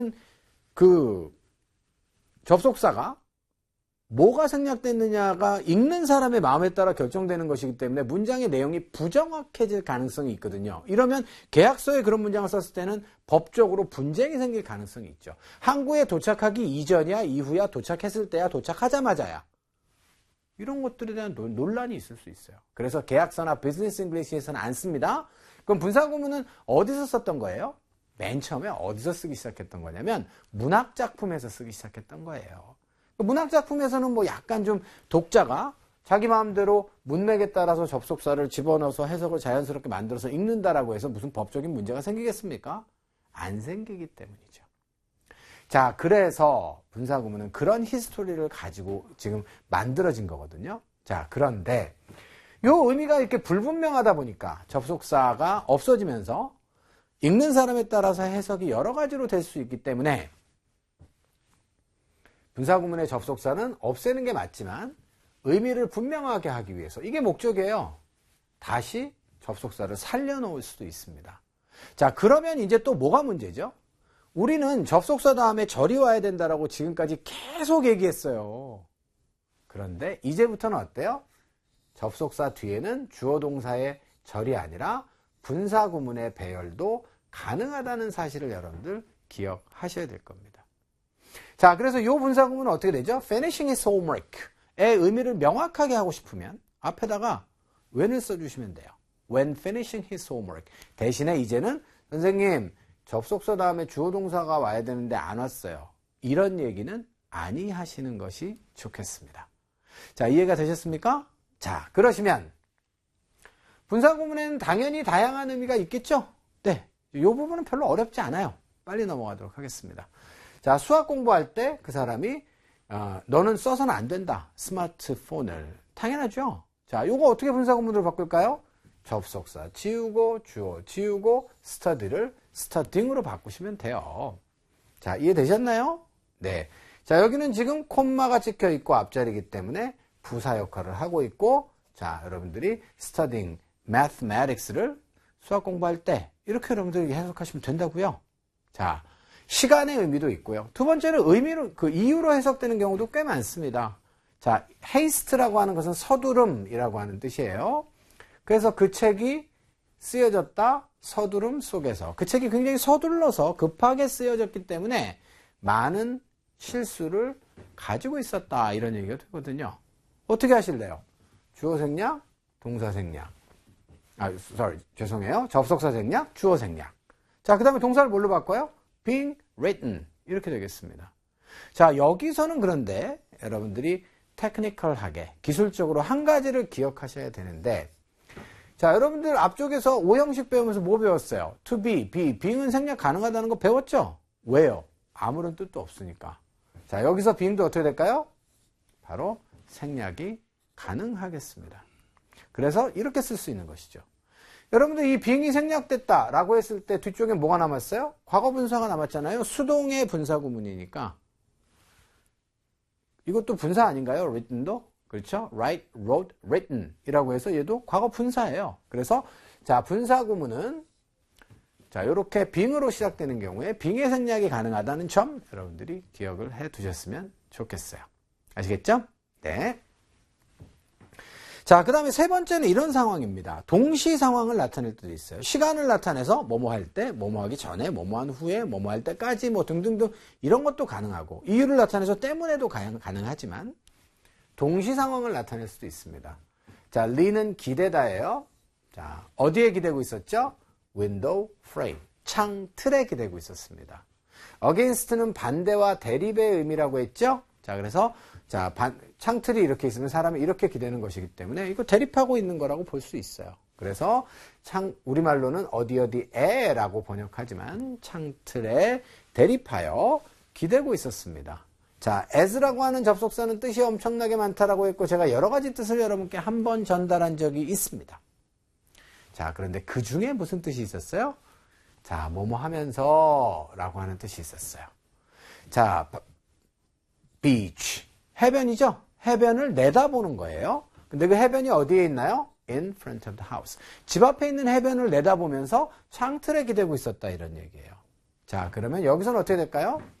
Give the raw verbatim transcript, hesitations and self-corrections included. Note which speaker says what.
Speaker 1: 그 접속사가 뭐가 생략됐느냐가 읽는 사람의 마음에 따라 결정되는 것이기 때문에 문장의 내용이 부정확해질 가능성이 있거든요. 이러면 계약서에 그런 문장을 썼을 때는 법적으로 분쟁이 생길 가능성이 있죠. 항구에 도착하기 이전이야, 이후야, 도착했을 때야, 도착하자마자야. 이런 것들에 대한 논란이 있을 수 있어요. 그래서 계약서나 비즈니스 잉글리시에서는 안 씁니다. 그럼 분사구문은 어디서 썼던 거예요? 맨 처음에 어디서 쓰기 시작했던 거냐면 문학작품에서 쓰기 시작했던 거예요. 문학작품에서는 뭐 약간 좀 독자가 자기 마음대로 문맥에 따라서 접속사를 집어넣어서 해석을 자연스럽게 만들어서 읽는다라고 해서 무슨 법적인 문제가 생기겠습니까? 안 생기기 때문이죠. 자, 그래서 분사구문은 그런 히스토리를 가지고 지금 만들어진 거거든요. 자, 그런데 요 의미가 이렇게 불분명하다 보니까 접속사가 없어지면서 읽는 사람에 따라서 해석이 여러 가지로 될 수 있기 때문에 분사구문의 접속사는 없애는 게 맞지만 의미를 분명하게 하기 위해서 이게 목적이에요. 다시 접속사를 살려놓을 수도 있습니다. 자, 그러면 이제 또 뭐가 문제죠? 우리는 접속사 다음에 절이 와야 된다라고 지금까지 계속 얘기했어요. 그런데 이제부터는 어때요? 접속사 뒤에는 주어 동사의 절이 아니라 분사구문의 배열도 가능하다는 사실을 여러분들 기억하셔야 될 겁니다. 자, 그래서 이 분사구문은 어떻게 되죠? finishing his homework의 의미를 명확하게 하고 싶으면 앞에다가 when을 써주시면 돼요. when finishing his homework. 대신에 이제는 선생님 접속사 다음에 주어 동사가 와야 되는데 안 왔어요. 이런 얘기는 아니 하시는 것이 좋겠습니다. 자, 이해가 되셨습니까? 자, 그러시면 분사구문에는 당연히 다양한 의미가 있겠죠? 네, 이 부분은 별로 어렵지 않아요. 빨리 넘어가도록 하겠습니다. 자, 수학 공부할 때 그 사람이 어, 너는 써서는 안 된다. 스마트폰을. 당연하죠. 자, 요거 어떻게 분사구문으로 바꿀까요? 접속사 지우고 주어 지우고 스터디를 스터딩으로 바꾸시면 돼요. 자, 이해되셨나요? 네. 자, 여기는 지금 콤마가 찍혀 있고 앞자리이기 때문에 부사 역할을 하고 있고, 자, 여러분들이 studying mathematics를 수학 공부할 때 이렇게 여러분들이 해석하시면 된다고요. 자, 시간의 의미도 있고요. 두 번째는 의미로, 그 이유로 해석되는 경우도 꽤 많습니다. 자, haste라고 하는 것은 서두름이라고 하는 뜻이에요. 그래서 그 책이 쓰여졌다, 서두름 속에서. 그 책이 굉장히 서둘러서 급하게 쓰여졌기 때문에 많은 실수를 가지고 있었다, 이런 얘기가 되거든요. 어떻게 하실래요? 주어 생략, 동사 생략. 아, sorry, 죄송해요. 접속사 생략, 주어 생략. 자, 그 다음에 동사를 뭘로 바꿔요? being written. 이렇게 되겠습니다. 자, 여기서는 그런데 여러분들이 테크니컬하게, 기술적으로 한 가지를 기억하셔야 되는데, 자, 여러분들 앞쪽에서 오형식 배우면서 뭐 배웠어요? to be, be, being은 생략 가능하다는 거 배웠죠? 왜요? 아무런 뜻도 없으니까. 자, 여기서 being도 어떻게 될까요? 바로 생략이 가능하겠습니다. 그래서 이렇게 쓸 수 있는 것이죠. 여러분들 이 being이 생략됐다라고 했을 때 뒤쪽에 뭐가 남았어요? 과거 분사가 남았잖아요. 수동의 분사구문이니까. 이것도 분사 아닌가요? written도? 그렇죠? write, wrote, written 이라고 해서 얘도 과거 분사예요. 그래서 자, 분사구문은 자, 요렇게 being으로 시작되는 경우에 being의 생략이 가능하다는 점 여러분들이 기억을 해 두셨으면 좋겠어요. 아시겠죠? 네. 자, 그 다음에 세 번째는 이런 상황입니다. 동시 상황을 나타낼 때도 있어요. 시간을 나타내서 뭐뭐 할 때, 뭐뭐 하기 전에, 뭐뭐 한 후에, 뭐뭐 할 때까지, 뭐 등등등 이런 것도 가능하고, 이유를 나타내서 때문에도 가능하지만 동시 상황을 나타낼 수도 있습니다. 자, 리는 기대다예요. 자, 어디에 기대고 있었죠? window frame, 창 틀에 기대고 있었습니다. against는 반대와 대립의 의미라고 했죠? 자, 그래서 자, 반, 창틀이 이렇게 있으면 사람이 이렇게 기대는 것이기 때문에 이거 대립하고 있는 거라고 볼 수 있어요. 그래서 창, 우리말로는 어디 어디에 라고 번역하지만 창틀에 대립하여 기대고 있었습니다. 자, as라고 하는 접속사는 뜻이 엄청나게 많다라고 했고 제가 여러 가지 뜻을 여러분께 한 번 전달한 적이 있습니다. 자, 그런데 그 중에 무슨 뜻이 있었어요? 자, 뭐뭐 하면서 라고 하는 뜻이 있었어요. 자, beach. 해변이죠? 해변을 내다보는 거예요. 근데 그 해변이 어디에 있나요? in front of the house. 집 앞에 있는 해변을 내다보면서 창틀에 기대고 있었다, 이런 얘기예요. 자, 그러면 여기서는 어떻게 될까요?